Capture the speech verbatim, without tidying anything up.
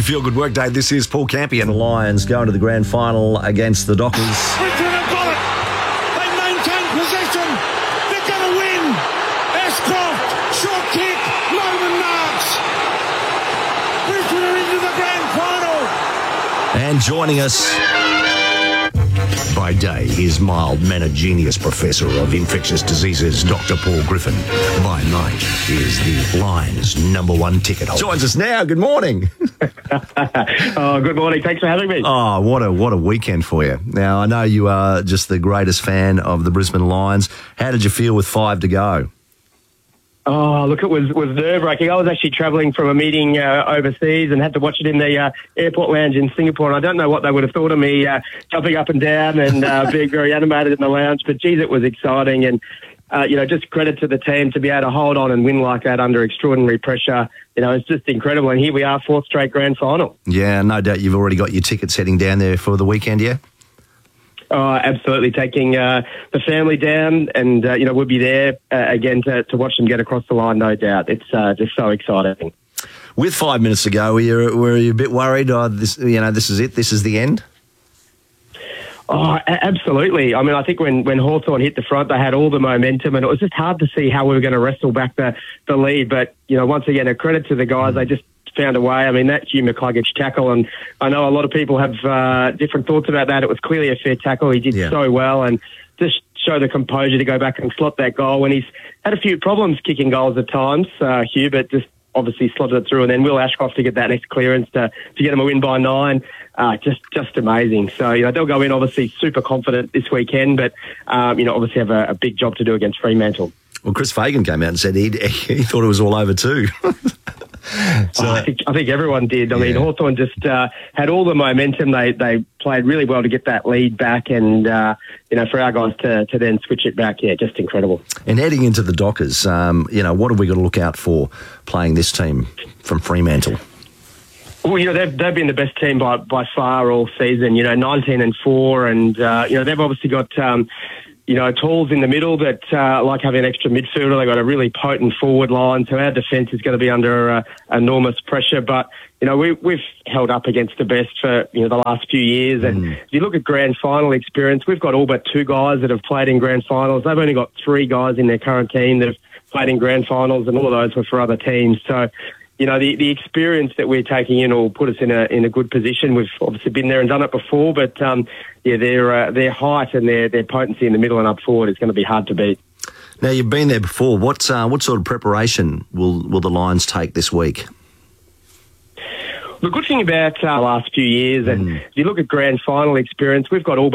your feel-good workday. This is Paul Campy and the Lions going to the grand final against the Dockers. Brisbane have got it. They maintain possession. They're going to win. Ashcroft, short kick, Loman marks. Brisbane are into the grand final. And joining us by day, his mild-mannered genius professor of infectious diseases, Doctor Paul Griffin. By night, is the Lions' number one ticket holder. Joins us now. Good morning. Oh, good morning. Thanks for having me. Oh, what a what a weekend for you. Now, I know you are just the greatest fan of the Brisbane Lions. How did you feel with five to go? Oh, look, it was, was nerve-wracking. I was actually travelling from a meeting uh, overseas and had to watch it in the uh, airport lounge in Singapore, and I don't know what they would have thought of me uh, jumping up and down and uh, being very animated in the lounge, but, geez, it was exciting. And, uh, you know, just credit to the team to be able to hold on and win like that under extraordinary pressure. You know, it's just incredible. And here we are, fourth straight grand final. Yeah, no doubt you've already got your tickets heading down there for the weekend, yeah? Oh, absolutely. Taking uh, the family down and, uh, you know, we'll be there uh, again to, to watch them get across the line, no doubt. It's uh, just so exciting. With five minutes to go, were you, were you a bit worried? Oh, this, you know, this is it? This is the end? Oh, a- absolutely. I mean, I think when, when Hawthorn hit the front, they had all the momentum, and it was just hard to see how we were going to wrestle back the, the lead. But, you know, once again, a credit to the guys. They just found a way. I mean, that Hugh McCluggage tackle, and I know a lot of people have uh, different thoughts about that. It was clearly a fair tackle. He did yeah. so well, and just show the composure to go back and slot that goal when he's had a few problems kicking goals at times, uh, Hugh, but just obviously slotted it through. And then Will Ashcroft to get that next clearance to, to get him a win by nine. Uh, just just amazing. So, you know, they'll go in obviously super confident this weekend, but, um, you know, obviously have a, a big job to do against Fremantle. Well, Chris Fagan came out and said he he thought it was all over too. So, oh, I, think, I think everyone did. I yeah. mean, Hawthorn just uh, had all the momentum. They they played really well to get that lead back, and uh, you know, for our guys to, to then switch it back, yeah, just incredible. And heading into the Dockers, um, you know, what have we got to look out for playing this team from Fremantle? Well, you know, they've they've been the best team by by far all season. You know, nineteen and four, and uh, you know they've obviously got. Um, You know, tools in the middle that uh, like having an extra midfielder. They've got a really potent forward line, so our defence is going to be under uh, enormous pressure. But, you know, we, we've held up against the best for, you know, the last few years. And mm. if you look at grand final experience, we've got all but two guys that have played in grand finals. They've only got three guys in their current team that have played in grand finals, and all of those were for other teams. So, you know, the, the experience that we're taking in will put us in a in a good position. We've obviously been there and done it before, but um, yeah, their uh, their height and their their potency in the middle and up forward is going to be hard to beat. Now, you've been there before. What uh, what sort of preparation will will the Lions take this week? The good thing about uh, the last few years, and mm. if you look at grand final experience, we've got all